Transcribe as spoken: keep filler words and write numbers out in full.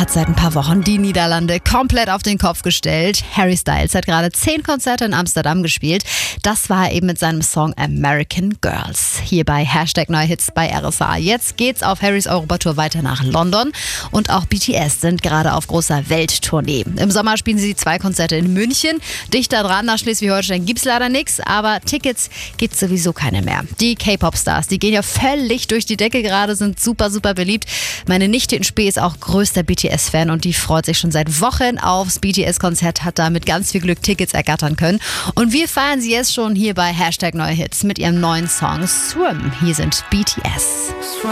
hat seit ein paar Wochen die Niederlande komplett auf den Kopf gestellt. Harry Styles hat gerade zehn Konzerte in Amsterdam gespielt. Das war er eben mit seinem Song American Girls. Hier bei Hashtag Neuhits bei R S A. Jetzt geht's auf Harrys Europatour weiter nach London. Und auch B T S sind gerade auf großer Welttournee. Im Sommer spielen sie zwei Konzerte in München. Dichter dran nach Schleswig-Holstein gibt's leider nichts, aber Tickets gibt's sowieso keine mehr. Die K-Pop-Stars, die gehen ja völlig durch die Decke gerade, sind super, super beliebt. Meine Nichte in Spee ist auch größter B T S-Fan und die freut sich schon seit Wochen aufs B T S-Konzert, hat da mit ganz viel Glück Tickets ergattern können. Und wir feiern sie jetzt schon hier bei Hashtag Neue Hits mit ihrem neuen Song Swim. Hier sind B T S.